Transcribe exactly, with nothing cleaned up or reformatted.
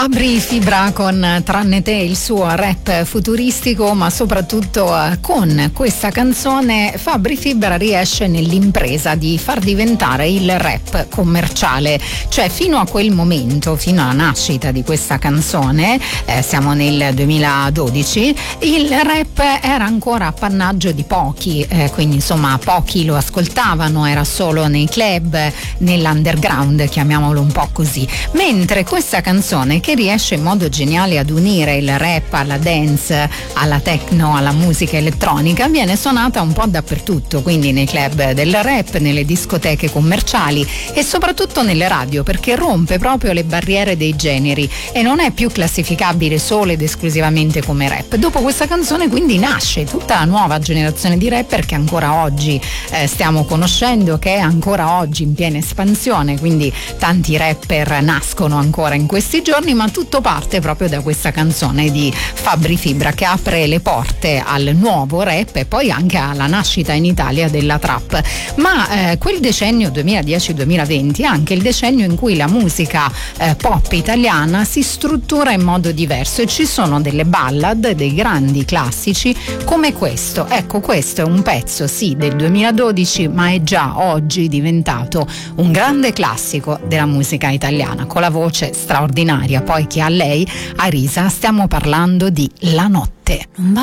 Fabri Fibra con Tranne te, il suo rap futuristico, ma soprattutto con questa canzone Fabri Fibra riesce nell'impresa di far diventare il rap commerciale. Cioè fino a quel momento, fino alla nascita di questa canzone, eh, siamo nel duemiladodici, il rap era ancora appannaggio di pochi, eh, quindi insomma pochi lo ascoltavano, era solo nei club, nell'underground, chiamiamolo un po' così. Mentre questa canzone, che riesce in modo geniale ad unire il rap alla dance, alla techno, alla musica elettronica, viene suonata un po' dappertutto, quindi nei club del rap, nelle discoteche commerciali e soprattutto nelle radio, perché rompe proprio le barriere dei generi e non è più classificabile solo ed esclusivamente come rap. Dopo questa canzone quindi nasce tutta la nuova generazione di rapper che ancora oggi eh, stiamo conoscendo, che è ancora oggi in piena espansione, quindi tanti rapper nascono ancora in questi giorni, ma tutto parte proprio da questa canzone di Fabri Fibra che apre le porte al nuovo rap e poi anche alla nascita in Italia della trap. Ma eh, quel decennio duemiladieci duemilaventi è anche il decennio in cui la musica eh, pop italiana si struttura in modo diverso e ci sono delle ballad, dei grandi classici come questo. Ecco, questo è un pezzo sì del duemiladodici, ma è già oggi diventato un grande classico della musica italiana, con la voce straordinaria poi che ha lei, Arisa. Stiamo parlando di La notte.